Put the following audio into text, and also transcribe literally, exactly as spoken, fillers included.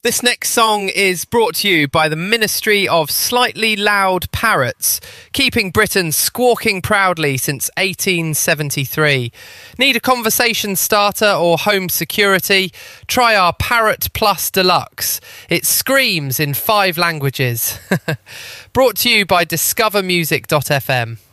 This next song is brought to you by the Ministry of Slightly Loud Parrots, keeping Britain squawking proudly since eighteen seventy-three. Need a conversation starter or home security? Try our Parrot Plus Deluxe. It screams in five languages. Brought to you by discover music dot f m.